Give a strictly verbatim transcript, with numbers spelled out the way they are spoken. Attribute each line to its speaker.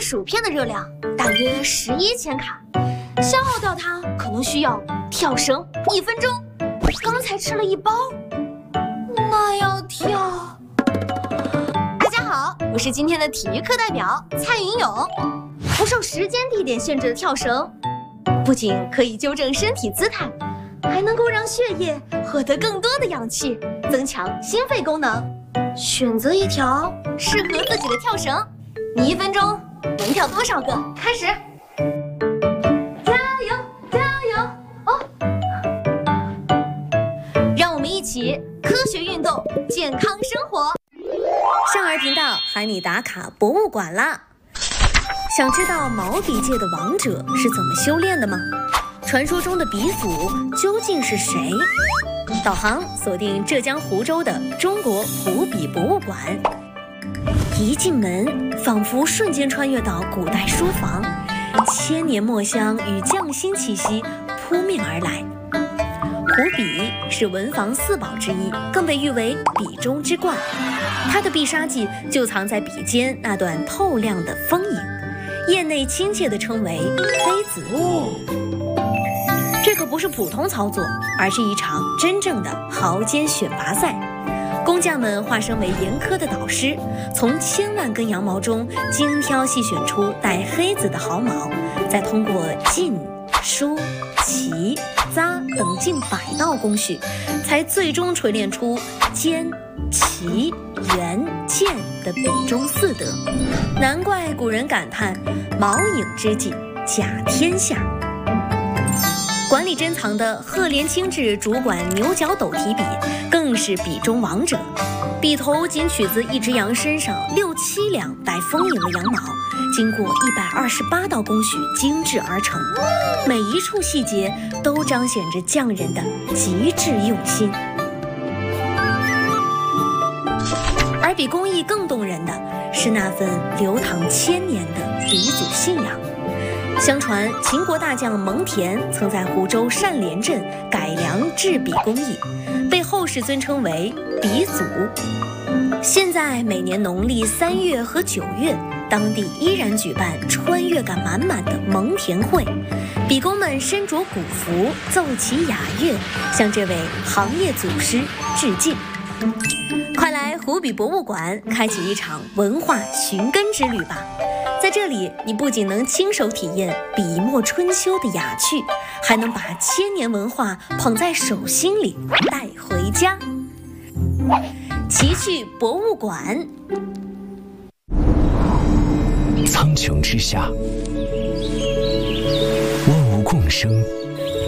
Speaker 1: 薯片的热量大约十一千卡，消耗掉它可能需要跳绳一分钟。刚才吃了一包，那要跳。大家好，我是今天的体育课代表蔡云勇。不受时间地点限制的跳绳，不仅可以纠正身体姿态，还能够让血液获得更多的氧气，增强心肺功能。选择一条适合自己的跳绳，你一分钟能跳多少个？开始！加油，加油！哦，让我们一起科学运动，健康生活。
Speaker 2: 少儿频道喊你打卡博物馆啦！想知道毛笔界的王者是怎么修炼的吗？传说中的鼻祖究竟是谁？导航锁定浙江湖州的中国湖笔博物馆，一进门仿佛瞬间穿越到古代书房，千年墨香与匠心气息扑面而来。湖笔是文房四宝之一，更被誉为笔中之冠。它的必杀技就藏在笔尖那段透亮的锋影，业内亲切地称为黑子。这可不是普通操作，而是一场真正的毫尖选拔赛。工匠们化身为严苛的导师，从千万根羊毛中精挑细选出带黑子的毫毛，再通过浸、梳、起、扎等近百道工序，才最终锤炼出尖、齐、圆、剑的笔中四德。难怪古人感叹毛影之技甲天下。馆里珍藏的赫连清志主管牛角斗提笔更是笔中王者，笔头仅取自一只羊身上六七两带锋影的羊毛，经过一百二十八道工序精制而成，每一处细节都彰显着匠人的极致用心。而比工艺更动人的是那份流淌千年的鼻祖信仰。相传秦国大将蒙恬曾在湖州单连镇改良制笔工艺，被后世尊称为鼻祖。现在每年农历三月和九月，当地依然举办穿越感满满的蒙恬会，笔工们身着古服，奏起雅乐，向这位行业祖师致敬。快来湖笔博物馆开启一场文化寻根之旅吧！在这里，你不仅能亲手体验笔墨春秋的雅趣，还能把千年文化捧在手心里带回家。奇趣博物馆。
Speaker 3: 苍穹之下，万物共生。